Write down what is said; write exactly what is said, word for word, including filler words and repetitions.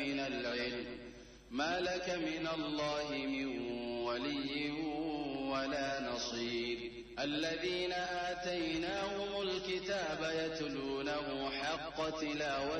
من العلم ما لك من الله من ولي ولا نصير الذين آتيناهم الكتاب يتلونه حق تلاوته